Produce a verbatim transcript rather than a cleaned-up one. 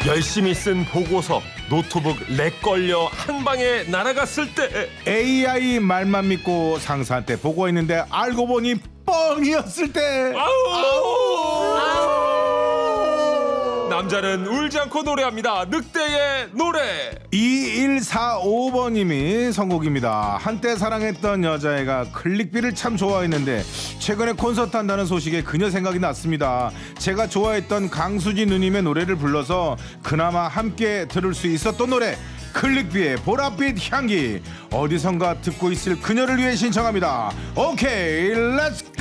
열심히 쓴 보고서, 노트북 렉 걸려 한 방에 날아갔을 때, 에이아이 말만 믿고 상사한테 보고했는데 알고 보니 뻥이었을 때. 아우! 아우! 남자는 울지 않고 노래합니다. 늑대의 노래. 이일사오 번님이 선곡입니다. 한때 사랑했던 여자애가 클릭비를 참 좋아했는데 최근에 콘서트 한다는 소식에 그녀 생각이 났습니다. 제가 좋아했던 강수지 누님의 노래를 불러서 그나마 함께 들을 수 있었던 노래, 클릭비의 보랏빛 향기. 어디선가 듣고 있을 그녀를 위해 신청합니다. 오케이, 렛츠